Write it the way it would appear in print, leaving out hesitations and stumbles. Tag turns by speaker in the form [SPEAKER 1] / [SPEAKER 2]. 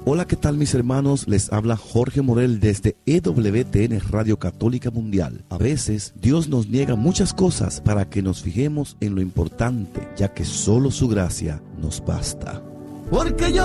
[SPEAKER 1] Hola, ¿qué tal mis hermanos? Les habla Jorge Morel desde EWTN Radio Católica Mundial. A veces Dios nos niega muchas cosas para que nos fijemos en lo importante, ya que solo su gracia nos basta. Porque yo